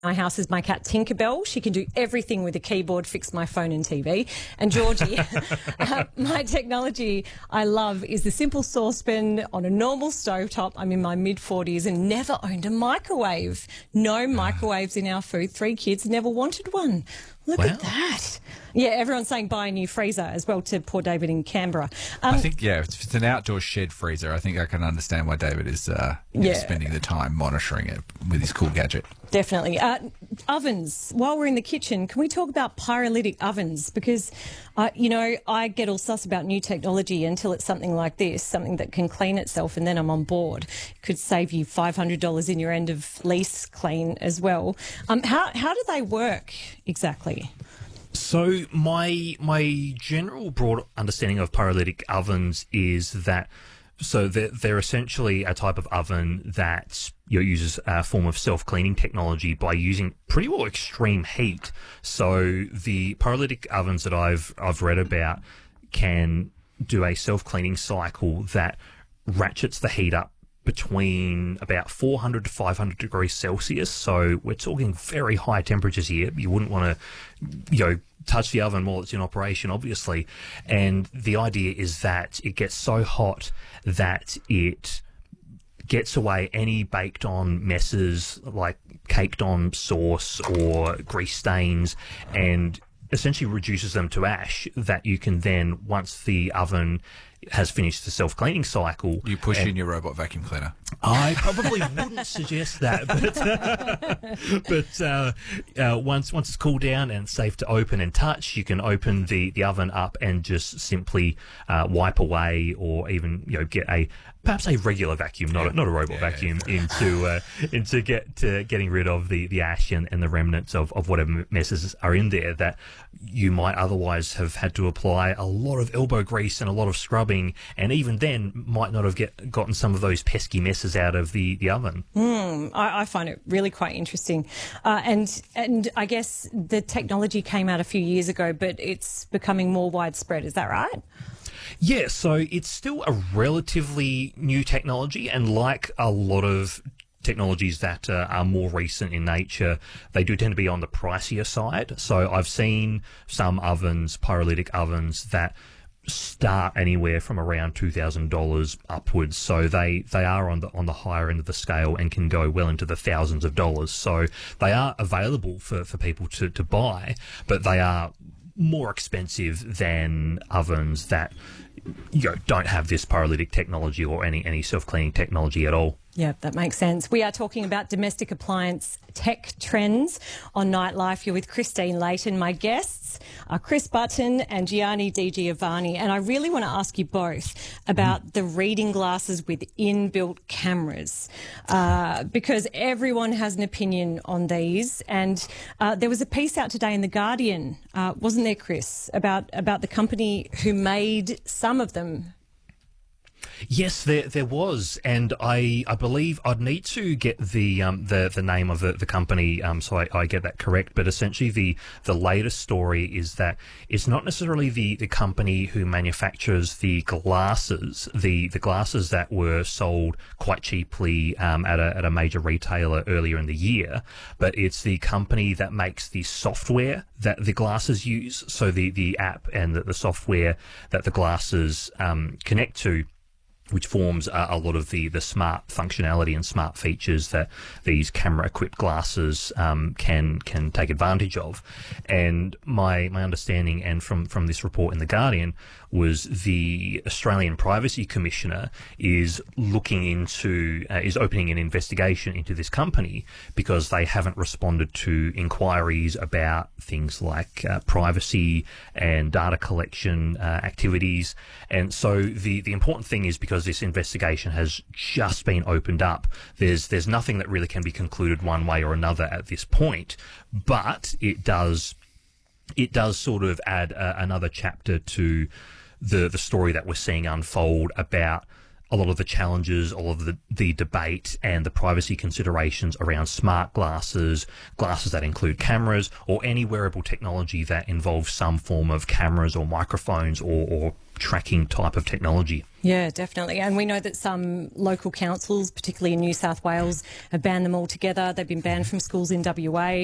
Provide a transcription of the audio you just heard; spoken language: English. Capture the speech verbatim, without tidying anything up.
my house is my cat Tinkerbell. She can do everything with a keyboard, fix my phone and T V. And Georgie, uh, my technology I love is the simple saucepan on a normal stovetop. I'm in my mid forties and never owned a microwave. No microwaves in our food. Three kids, never wanted one. Look Wow. at that. Yeah, everyone's saying buy a new freezer as well to poor David in Canberra. Um, I think, yeah, if it's an outdoor shed freezer, I think I can understand why David is uh, Yeah. spending the time monitoring it with his cool gadget. Definitely. Uh, ovens. While we're in the kitchen, can we talk about pyrolytic ovens? Because, uh, you know, I get all sus about new technology until it's something like this, something that can clean itself, and then I'm on board. It could save you five hundred dollars in your end of lease clean as well. Um, how, how do they work exactly? So my my general broad understanding of pyrolytic ovens is that so they're, they're essentially a type of oven that you know, uses a form of self-cleaning technology by using pretty well extreme heat. So the pyrolytic ovens that I've I've read about can do a self-cleaning cycle that ratchets the heat up between about four hundred to five hundred degrees Celsius. So we're talking very high temperatures here. You wouldn't want to, you know, touch the oven while it's in operation, obviously. And the idea is that it gets so hot that it gets away any baked on messes like caked on sauce or grease stains, and essentially reduces them to ash that you can then, once the oven has finished the self-cleaning cycle, You push in your robot vacuum cleaner. I probably wouldn't suggest that, but but uh, uh, once once it's cooled down and safe to open and touch, you can open the, the oven up and just simply uh, wipe away, or even you know get a perhaps a regular vacuum, not a, not a robot Yeah, vacuum, into uh, into get to getting rid of the, the ash and, and the remnants of, of whatever messes are in there that you might otherwise have had to apply a lot of elbow grease and a lot of scrubbing, and even then might not have get, gotten some of those pesky messes out of the, the oven. Mm, I, I find it really quite interesting. Uh, and and I guess the technology came out a few years ago, but it's becoming more widespread. Is that right? Yeah, so it's still a relatively new technology, and like a lot of technologies that uh, are more recent in nature, they do tend to be on the pricier side. So I've seen some ovens, pyrolytic ovens, that start anywhere from around two thousand dollars upwards. So they, they are on the on the higher end of the scale and can go well into the thousands of dollars. So they are available for, for people to, to buy, but they are more expensive than ovens that you know, don't have this pyrolytic technology or any, any self-cleaning technology at all. Yeah, that makes sense. We are talking about domestic appliance tech trends on Nightlife. You're with Christine Layton. My guests are Chris Button and Gianni Di Giovanni. And I really want to ask you both about mm. the reading glasses with inbuilt cameras, uh, because everyone has an opinion on these. And uh, there was a piece out today in The Guardian, uh, wasn't there, Chris, about, about the company who made some of them? Yes, there there was, and I I believe I'd need to get the um the, the name of the, the company um so I, I get that correct. But essentially, the the latest story is that it's not necessarily the, the company who manufactures the glasses, the the glasses that were sold quite cheaply um at a at a major retailer earlier in the year, but it's the company that makes the software that the glasses use. So the the app and the, the software that the glasses um connect to, which forms uh, a lot of the, the smart functionality and smart features that these camera-equipped glasses um, can can take advantage of. And my my understanding, and from, from this report in The Guardian, was the Australian Privacy Commissioner is looking into, uh, is opening an investigation into this company because they haven't responded to inquiries about things like uh, privacy and data collection uh, activities. And so the, the important thing is, because this investigation has just been opened up, there's there's nothing that really can be concluded one way or another at this point, but it does it does sort of add uh, another chapter to the the story that we're seeing unfold about a lot of the challenges, all of the, the debate and the privacy considerations around smart glasses, glasses that include cameras, or any wearable technology that involves some form of cameras or microphones or, or tracking type of technology. Yeah, definitely. And we know that some local councils, particularly in New South Wales, have banned them altogether. They've been banned from schools in W A.